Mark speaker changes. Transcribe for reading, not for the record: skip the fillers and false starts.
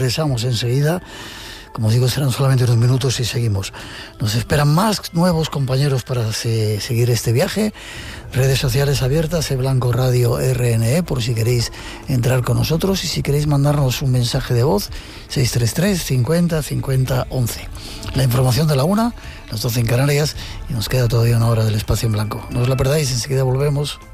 Speaker 1: regresamos enseguida. Como digo, serán solamente unos minutos y seguimos. Nos esperan más nuevos compañeros para seguir este viaje. Redes sociales abiertas, Blanco Radio RNE, por si queréis entrar con nosotros y si queréis mandarnos un mensaje de voz, 633 50 50 11. La información de la 1, las 12 en Canarias, y nos queda todavía una hora del espacio en blanco. No os la perdáis, enseguida volvemos.